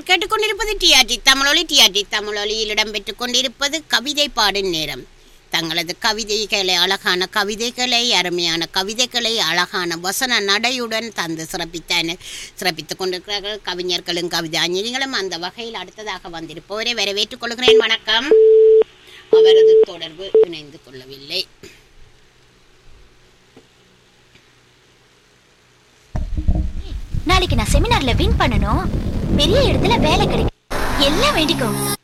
கேட்டுக்கொண்டிருப்பது டிஆர்டி தமிழொலியில் இடம்பெற்றுக் கொண்டிருப்பது கவிதை பாடும் நேரம். தங்களது கவிதைகளை, அழகான கவிதைகளை, அருமையான கவிதைகளை அழகான வசன நடையுடன் தந்து சிறப்பித்துக் கொண்டிருக்கிறார்கள் கவிஞர்களும் கவிதாஞர்களும். அந்த வகையில் அடுத்ததாக வந்திருப்பவரை வரவேற்றுக் கொள்கிறேன். வணக்கம். அவரது தொடர்பு இணைந்து கொள்ளவில்லை. நாளைக்கு நான் செமினார்ல வின் பண்ணணும், பெரிய இடத்துல வேலை கிடைக்கும், எல்லாம் வேண்டிக்கும்.